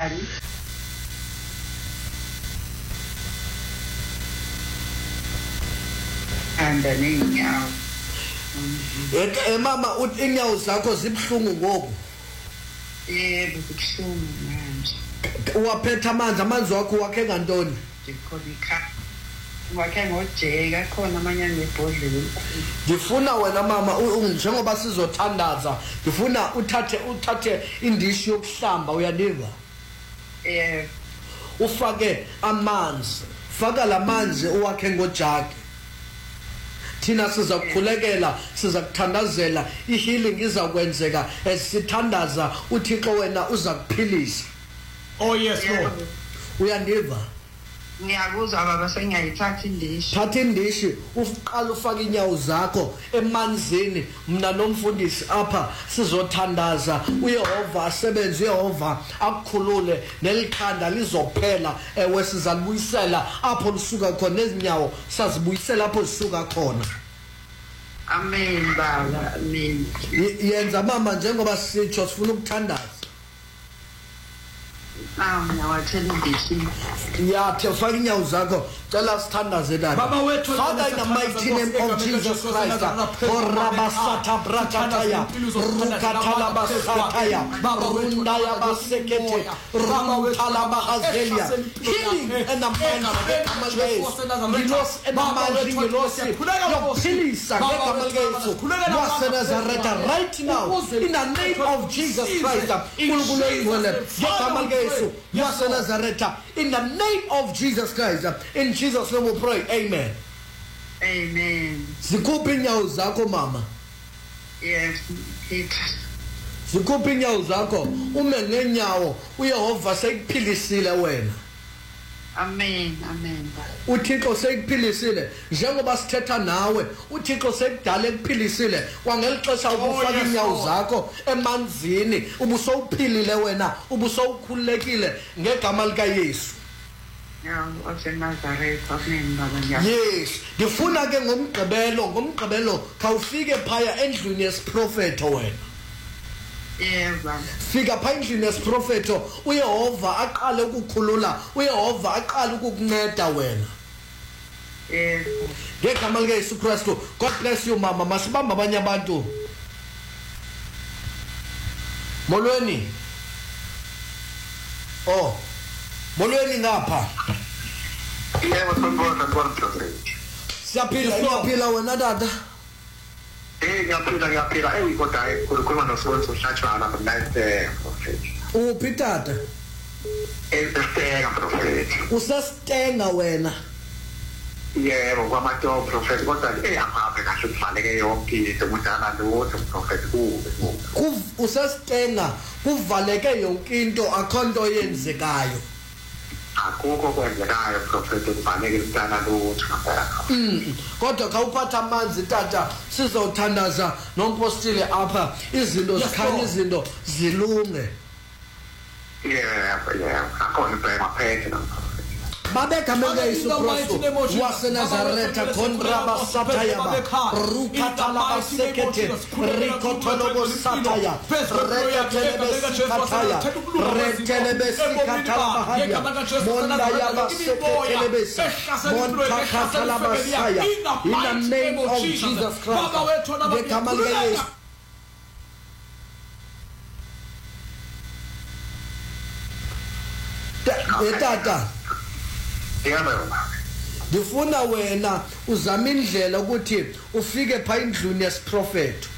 njani? Anda neenyawo. Mama uthi inyawo zakho zibhlungu ngoku. Yebo kubuhlungu manje. Uwaphetha amanzi wakho wakhe ngantoni? Ndikhona wakhe ngojeka khona amanye ngebhodlela. Ngifuna wena mama njengoba sizothandaza ngifuna uthathe indishi yokuhlamba uyaniva? Ufake amanzi, faka lamanzi uwakhe ngojaki. Thina siza kukhulekela, siza kuthandazela, ihealing iza kwenzeka esithandaza uThixo wena uza kuphilisa. Oh yes Lord. Uyandiva? Ngiyakuzwa baba sengiyayithatha indishi. Thatha indishi uqala ufaka inyawo zakho emanzini mina nomfundisi apha sizothandaza uYehova asebenze uYehova akukhulule nelikhanda lizophela wesizalibuyisela apho lisuka khona nezinyawo sazibuyisela apho lisuka khona. Amen baba amen. Yenza mama njengoba sisitsho sifuna ukuthandaza. Ngiyawathela indishi. Yathe ufaka inyawo zakho cela sithandaze dada. Baba wethu Father in the mighty name of Jesus Christ. Orabasata brakataya rukatala basataya rundaya basekete rutala bahazelia. Healing in the mind right now in the name of Jesus Christ. In the name of Jesus Christ. In Jesus' name we pray. Amen. Amen. Zikuphi inyawo zakho mama? Yes. Zikuphi inyawo zakho? Ume ngenyawo uYehova sekuphilisile wena. Amen. Amen. uThixo sekuphilisile njengoba sithetha nawe uThixo sekudala ekuphilisile kwangelixesha ukufaka inyawo zakho emanzini ubusowuphilile wena ubusowukhululekile ngegama lika Yesu. Yes, ngifuna ke ngomgqibelo khawufike phaya endlini yesiprofeto wena. Yebo. Fika pha endlini yesiprofeto uYehova aqale ukukhulula uYehova aqale ukukunceda wena. Yebo. Ngegama lika Yesu Kristu. God bless you mama. Masibamba abanye abantu. Molweni. Oh. Molweni ngapha. Yebo sibona prophet. Siyaphila wena dada. Ngiyaphila kodwa kukhuluma noSibonisa Hlatshwana prophet. Uphi tata? EStenga prophet. Usestenga wena. Yebo kwamato prophet kodwa apha kahle kufanele yonke into umntana lo prophet usestenga kuvaleke yonke into akho nto yenzekayo. Akukho kwenzekayo prophet kufanele umntana lo Kodwa khawuphatha amanzi tata sizothandaza nompostile apha izinto zikhanye izinto zilunge. Yeah akhona impela phethe Babegama Yesu Kristu waseNazaretha kondraba sataya rukatala basekete rikotolobo sataya rekatelebesataya retelebesatala bahaya mondaya baseketelebesa montakatala basaya in the name of Jesus Christ begama Yesu tata. Ngifuna wena uzama indlela ukuthi ufike pha endlini yesiprofeto.